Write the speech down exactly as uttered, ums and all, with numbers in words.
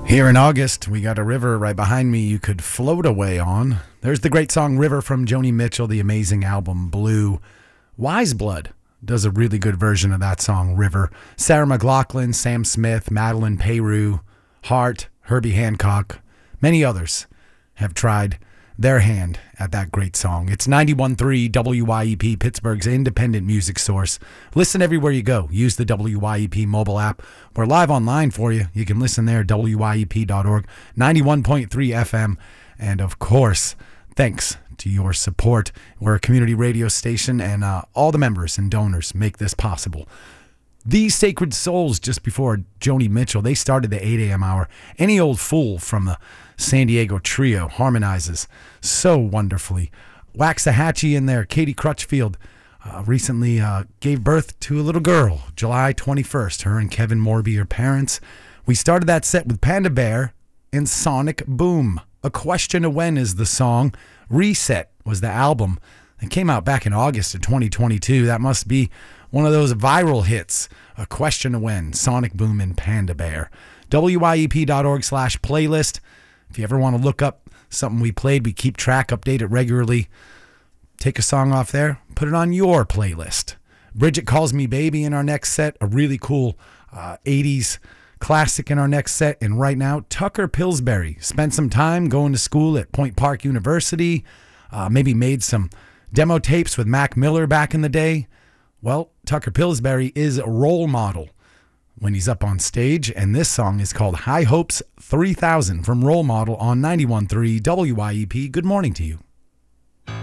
Here in August, we got a river right behind me you could float away on. There's the great song River from Joni Mitchell, the amazing album Blue. Wise Blood does a really good version of that song, River. Sarah McLachlan, Sam Smith, Madeline Peyroux, Hart, Herbie Hancock, many others have tried their hand at that great song. It's ninety-one point three W Y E P, Pittsburgh's independent music source. Listen everywhere you go. Use the W Y E P mobile app. We're live online for you. You can listen there, W Y E P dot org, ninety-one point three F M. And of course, thanks to your support. We're a community radio station, and uh, all the members and donors make this possible. These Sacred Souls, just before Joni Mitchell, they started the eight a.m. hour. Any Old Fool from the San Diego Trio harmonizes so wonderfully. Waxahachie in there. Katie Crutchfield uh, recently uh, gave birth to a little girl, July twenty-first. Her and Kevin Morby are parents. We started that set with Panda Bear and Sonic Boom. A Question of When is the song. Reset was the album. It came out back in August of twenty twenty-two. That must be one of those viral hits. A Question of When, Sonic Boom and Panda Bear. W Y E P dot org slash playlist. If you ever want to look up something we played, we keep track, update it regularly. Take a song off there, put it on your playlist. Bridget Calls Me Baby in our next set, a really cool uh, eighties classic in our next set. And right now, Tucker Pillsbury spent some time going to school at Point Park University, uh, maybe made some demo tapes with Mac Miller back in the day. Well, Tucker Pillsbury is a role model when he's up on stage, and this song is called High Hopes three thousand from Role Model on ninety-one point three W Y E P. Good morning to you.